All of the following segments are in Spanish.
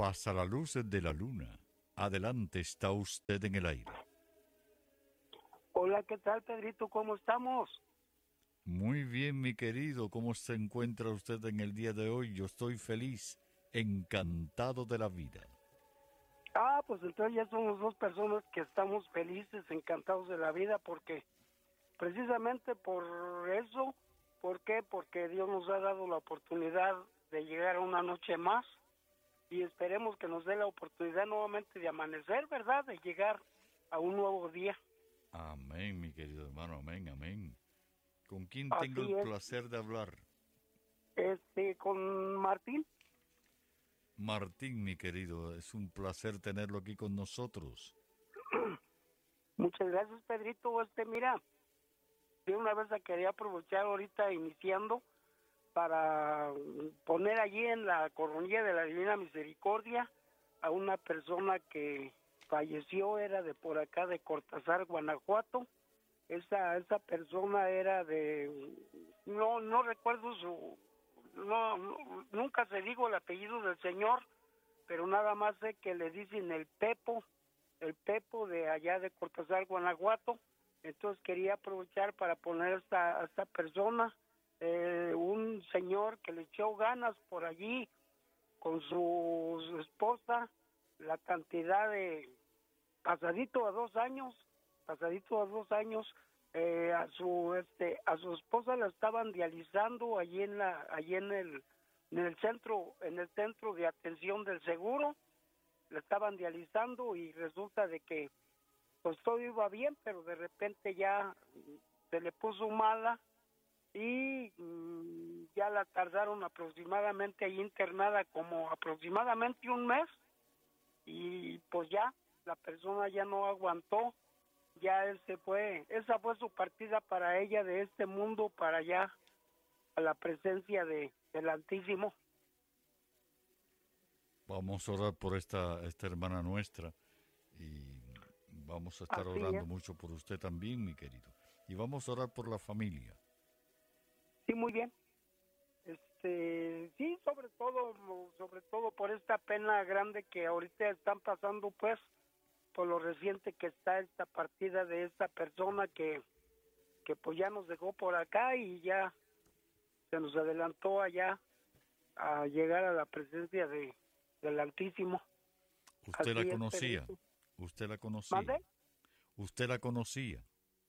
pasa la luz de la luna. Adelante, está usted en el aire. Hola, ¿qué tal, Pedrito? ¿Cómo estamos? Muy bien, mi querido. ¿Cómo se encuentra usted en el día de hoy? Yo estoy feliz, encantado de la vida. Pues entonces ya somos dos personas que estamos felices, encantados de la vida, porque precisamente por eso, ¿por qué? Porque Dios nos ha dado la oportunidad de llegar a una noche más y esperemos que nos dé la oportunidad nuevamente de amanecer, ¿verdad? De llegar a un nuevo día. Amén, mi querido hermano, amén, amén. ¿Con quién tengo Así el es. placer de hablar? Con Martín. Martín, mi querido, es un placer tenerlo aquí con nosotros. Muchas gracias, Pedrito. Mira, de una vez la quería aprovechar ahorita iniciando para poner allí en la coronilla de la Divina Misericordia a una persona que falleció, era de por acá de Cortázar, Guanajuato. Esa persona era no recuerdo nunca se digo el apellido del señor, pero nada más sé que le dicen el Pepo de allá de Cortázar, Guanajuato. Entonces quería aprovechar para poner a esta persona, un señor que le echó ganas por allí con su esposa, la cantidad de pasadito a 2 años, a su esposa la estaban dializando allí en el centro de atención del seguro, la estaban dializando y resulta de que pues todo iba bien, pero de repente ya se le puso mala y ya la tardaron aproximadamente ahí internada como aproximadamente un mes y pues ya la persona ya no aguantó, ya esa fue su partida para ella de este mundo para allá a la presencia del Altísimo. Vamos a orar por esta hermana nuestra y vamos a estar Así orando es. mucho por usted también, mi querido. Y vamos a orar por la familia. Sí, muy bien. Sí, sobre todo por esta pena grande que ahorita están pasando, pues, por lo reciente que está esta partida de esta persona que pues ya nos dejó por acá y ya se nos adelantó allá a llegar a la presencia del Altísimo. ¿Usted la Así es, conocía? Pedrito. ¿Usted la conocía? ¿Mande? ¿Usted la conocía?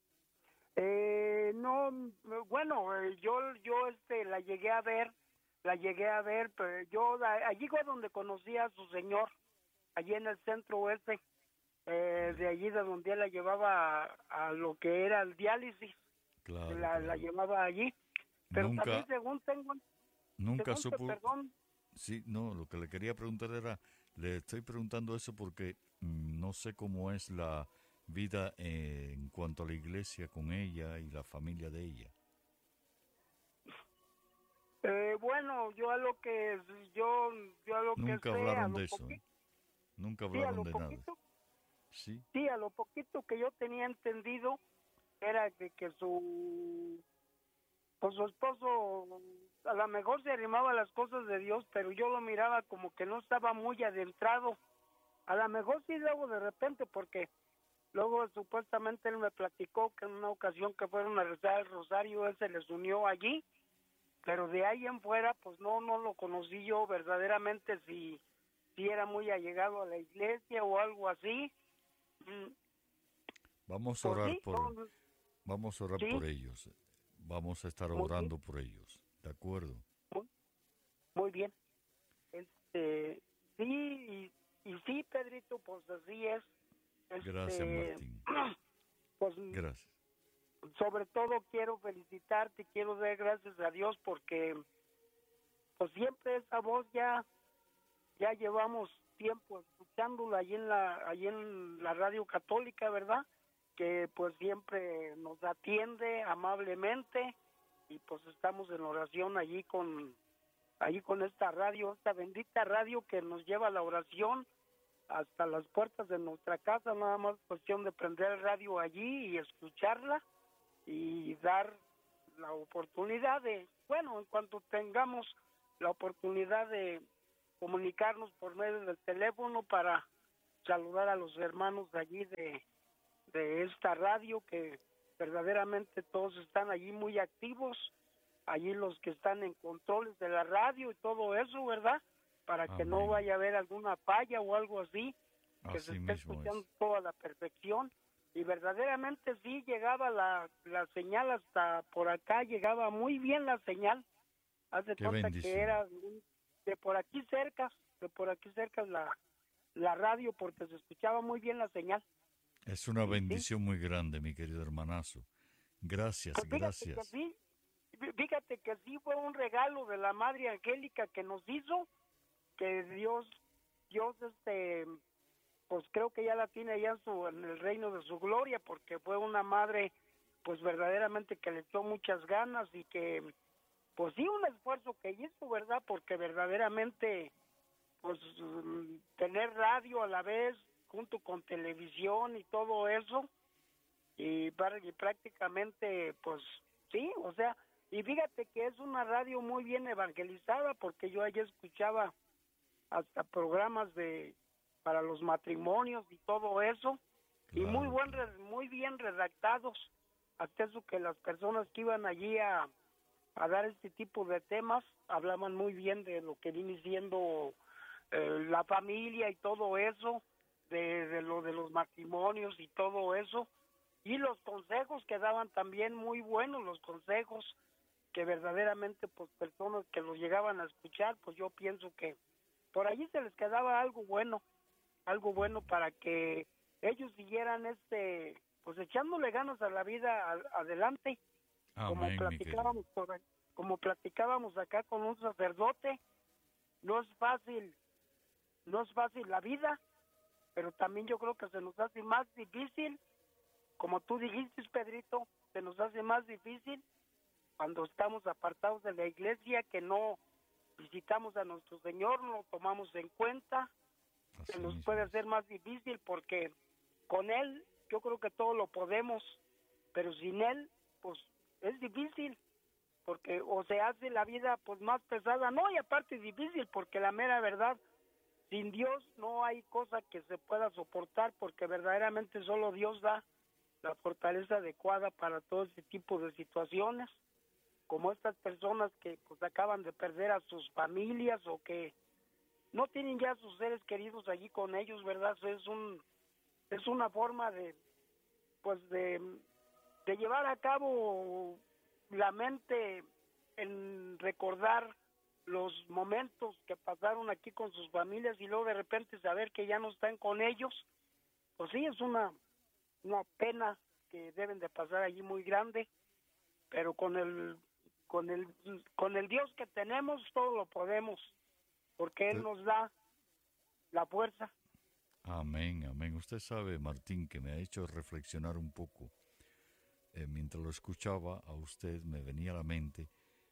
No, bueno, yo la llegué a ver, pero allí fue donde conocí a su señor, allí en el centro oeste, de allí de donde él la llevaba a lo que era el diálisis, Claro, la claro. llevaba allí, pero también Nunca, nunca supo. perdón. Sí, no, lo que le quería preguntar era, le estoy preguntando eso porque no sé cómo es la vida en cuanto a la iglesia con ella y la familia de ella. Bueno, yo a lo que Nunca sé, hablaron de eso, ¿eh? Nunca sí, a hablaron lo de nada. poquito, Sí, sí, a lo poquito que yo tenía entendido era de que su esposo a lo mejor se arrimaba a las cosas de Dios, pero yo lo miraba como que no estaba muy adentrado. A lo mejor sí luego de repente, porque luego supuestamente él me platicó que en una ocasión que fueron a rezar el rosario, él se les unió allí, pero de ahí en fuera, pues no lo conocí yo verdaderamente si era muy allegado a la iglesia o algo así. Mm, vamos a Pues orar sí, por, vamos a orar por sí, ellos. Vamos a estar muy bien, orando por ellos. ¿De acuerdo? muy, muy bien. Sí, y sí, Pedrito, pues así es. Gracias, Este, Martín. pues Gracias. sobre todo quiero felicitarte, quiero dar gracias a Dios porque pues siempre esa voz ya llevamos tiempo escuchándola allí en la radio católica, ¿verdad? Que pues siempre nos atiende amablemente y pues estamos en oración allí con esta radio, esta bendita radio que nos lleva a la oración hasta las puertas de nuestra casa, nada más cuestión de prender el radio allí y escucharla y dar la oportunidad en cuanto tengamos la oportunidad comunicarnos por medio del teléfono para saludar a los hermanos de allí de esta radio, que verdaderamente todos están allí muy activos, allí los que están en controles de la radio y todo eso, ¿verdad? Para que no Amén. vaya a haber alguna falla o algo así, que se Así esté mismo escuchando es. toda la perfección. Y verdaderamente sí llegaba la señal hasta por acá, llegaba muy bien la señal. Haz de Qué cuenta que bendición. era de por aquí cerca la radio, porque se escuchaba muy bien la señal. Es una Y sí, bendición muy grande, mi querido hermanazo. Gracias, pues gracias. fíjate que sí fue un regalo de la Madre Angélica que nos hizo, que Dios pues creo que ya la tiene allá en el reino de su gloria, porque fue una madre pues verdaderamente que le echó muchas ganas y que pues sí un esfuerzo que hizo, ¿verdad? Porque verdaderamente pues tener radio a la vez junto con televisión y todo eso y prácticamente pues sí, o sea, y fíjate que es una radio muy bien evangelizada, porque yo allí escuchaba hasta programas para los matrimonios y todo eso, y Claro, claro. muy bien redactados, hasta eso que las personas que iban allí a dar este tipo de temas hablaban muy bien de lo que viene siendo la familia y todo eso, de lo de los matrimonios y todo eso, y los consejos que daban también muy buenos, los consejos que verdaderamente pues personas que los llegaban a escuchar, pues yo pienso que por allí se les quedaba algo bueno para que ellos siguieran pues echándole ganas a la vida adelante, como Amén, mi querido. platicábamos como platicábamos acá con un sacerdote. no es fácil no es fácil la vida, pero también yo creo que se nos hace más difícil, como tú dijiste, Pedrito, se nos hace más difícil cuando estamos apartados de la iglesia, que no visitamos a nuestro Señor, no lo tomamos en cuenta. Se Así nos mismo puede es. hacer más difícil porque con Él yo creo que todo lo podemos, pero sin Él pues es difícil, porque o se hace la vida pues más pesada, no, y aparte difícil, porque la mera verdad, sin Dios no hay cosa que se pueda soportar, porque verdaderamente solo Dios da la fortaleza adecuada para todo ese tipo de situaciones, como estas personas que pues acaban de perder a sus familias o que no tienen ya a sus seres queridos allí con ellos, ¿verdad? Es una forma pues de llevar a cabo la mente en recordar los momentos que pasaron aquí con sus familias y luego de repente saber que ya no están con ellos. Pues sí, es una pena que deben de pasar allí muy grande, pero con el Dios que tenemos todo lo podemos, porque Él Usted- nos da la fuerza. Amén, amén. Usted sabe, Martín, que me ha hecho reflexionar un poco. Mientras lo escuchaba a usted, me venía a la mente,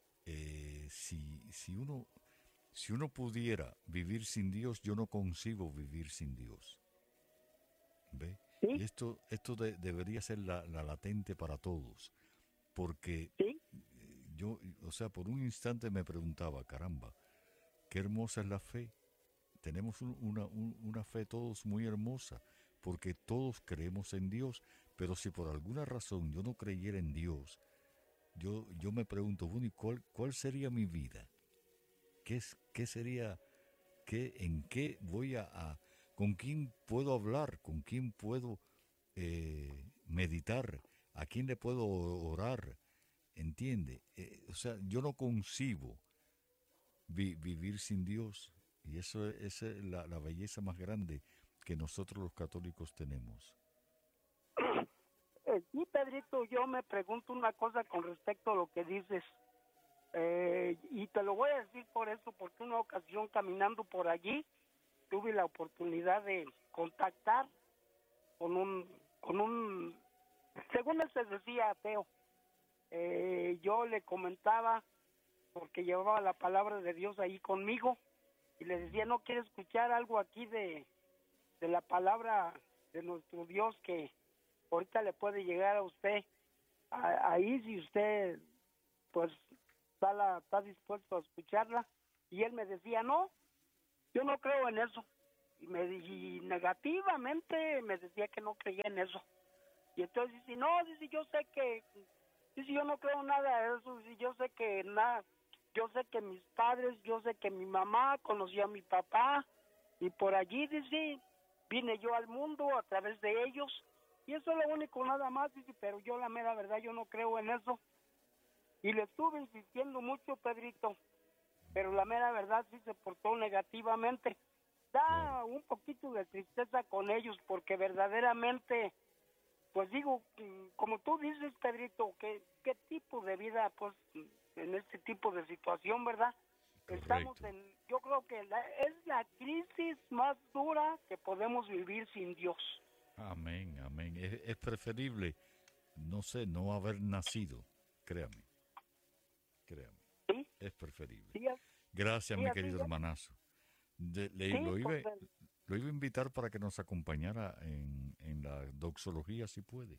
si uno pudiera vivir sin Dios, yo no concibo vivir sin Dios. ¿Ve? Sí, Y esto debería ser la latente para todos, porque sí, yo, o sea, por un instante me preguntaba, caramba, qué hermosa es la fe. Tenemos una fe todos muy hermosa, porque todos creemos en Dios, pero si por alguna razón yo no creyera en Dios, yo me pregunto, bueno, ¿y cuál sería mi vida? ¿Qué sería? ¿En qué voy con quién puedo hablar? ¿Con quién puedo meditar? ¿A quién le puedo orar? ¿Entiende? O sea, yo no concibo vivir sin Dios. Y esa es la belleza más grande que nosotros los católicos tenemos. sí, Pedrito, yo me pregunto una cosa con respecto a lo que dices, y te lo voy a decir por eso, porque una ocasión caminando por allí tuve la oportunidad de contactar con un, según él se decía ateo. Yo le comentaba, porque llevaba la palabra de Dios ahí conmigo, y le decía, ¿no quiere escuchar algo aquí de la palabra de nuestro Dios que ahorita le puede llegar a usted ahí, si usted pues está dispuesto a escucharla? Y él me decía, no, yo no creo en eso. Y negativamente me decía que no creía en eso. Y entonces dice, no, dice, yo sé que, dice, yo no creo nada de eso, dice, yo sé que nada, yo sé que mis padres, yo sé que mi mamá conocía a mi papá, y por allí, dice, vine yo al mundo a través de ellos, y eso es lo único, nada más, dice, pero yo la mera verdad, yo no creo en eso. Y le estuve insistiendo mucho, Pedrito, pero la mera verdad sí se portó negativamente. Claro, Da un poquito de tristeza con ellos, porque verdaderamente, pues digo, como tú dices, Pedrito, ¿qué tipo de vida, pues, en este tipo de situación, verdad? Estamos correcto. yo creo que es la crisis más dura que podemos vivir sin Dios. Amén, amén. Es preferible, no sé, no haber nacido. Créame, créame. ¿Sí? Es preferible. Sí, Gracias, sí, mi así querido es. hermanazo. Sí, pues, Lo iba a invitar para que nos acompañara en la doxología, si puede.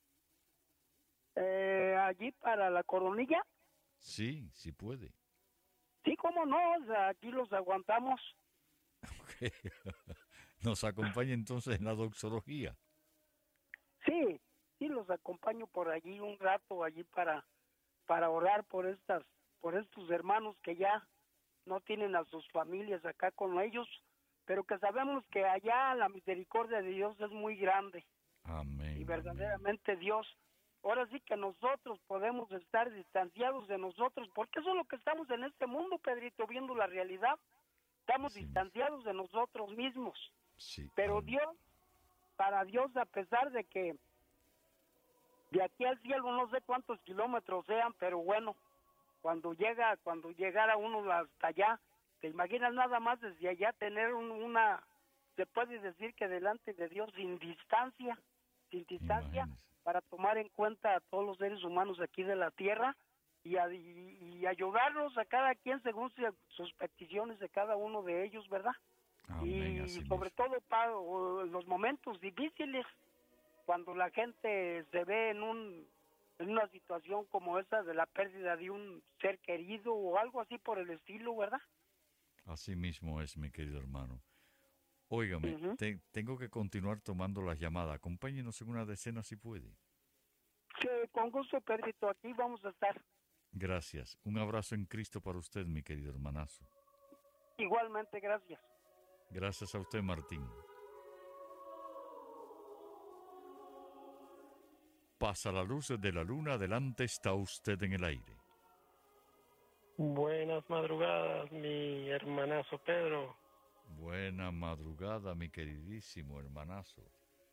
allí para la Coronilla, Sí, si puede. sí, cómo no, o sea, aquí los aguantamos. Ok. Nos acompaña entonces en la doxología. Sí, sí, los acompaño por allí un rato, allí para orar por estos hermanos que ya no tienen a sus familias acá con ellos, pero que sabemos que allá la misericordia de Dios es muy grande y Amén, amén. verdaderamente Dios, ahora sí que nosotros podemos estar distanciados de nosotros, porque eso es lo que estamos en este mundo, Pedrito, viendo la realidad, estamos Así mismo. distanciados de nosotros mismos, Sí, pero Dios, para Dios, a pesar de que de aquí al cielo no sé cuántos kilómetros sean, pero bueno, cuando llegara uno hasta allá, te imaginas nada más desde allá tener se puede decir que delante de Dios sin distancia, imagínese. para tomar en cuenta a todos los seres humanos aquí de la tierra y ayudarlos a cada quien según sus peticiones de cada uno de ellos, ¿verdad? Amén, Y así sobre mismo. todo para los momentos difíciles, cuando la gente se ve en una situación como esa de la pérdida de un ser querido o algo así por el estilo, ¿verdad? Así mismo es, mi querido hermano. Óigame, Ujú. tengo que continuar tomando las llamadas. Acompáñenos en una decena si puede. Sí, con gusto, Pedrito, aquí vamos a estar. Gracias. Un abrazo en Cristo para usted, mi querido hermanazo. Igualmente, gracias. Gracias a usted, Martín. Pasa la luz de la luna, adelante está usted en el aire. Buenas madrugadas, mi hermanazo Pedro. Buena madrugada, mi queridísimo hermanazo.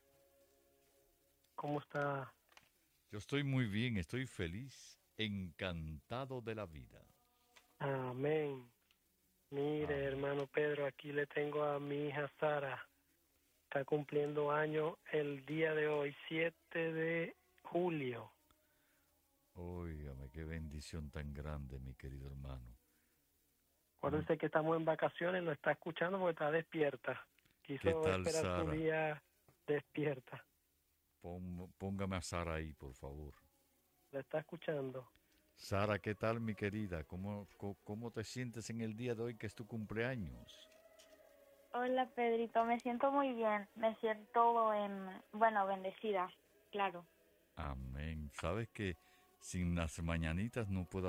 ¿Cómo está? Yo estoy muy bien, estoy feliz, encantado de la vida. Amén. Mire, Amén. hermano Pedro, aquí le tengo a mi hija Sara. Está cumpliendo año el día de hoy, 7 de julio. Óigame, qué bendición tan grande, mi querido hermano. Mu- Acuérdense que estamos en vacaciones, lo está escuchando porque está despierta. ¿Qué Quiso tal, esperar su Sara? día despierta. Póngame a Sara ahí, por favor. ¿Lo está escuchando? Sara, ¿qué tal, mi querida? ¿Cómo te sientes en el día de hoy que es tu cumpleaños? Hola Pedrito, me siento muy bien, me siento, bueno, bendecida, claro. Amén. Sabes que sin las mañanitas no puedo